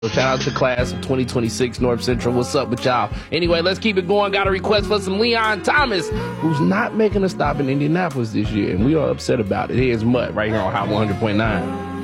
Shout out to class of 2026 North Central. What's up with y'all? Anyway, let's keep it going. Got a request for some Leon Thomas, who's not making a stop in Indianapolis this year, and we are upset about it. Here's Mutt right here on Hot 100.9.